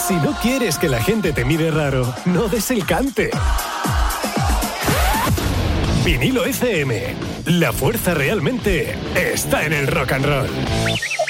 Si no quieres que la gente te mire raro, no des el cante. Vinilo FM. La fuerza realmente está en el rock and roll.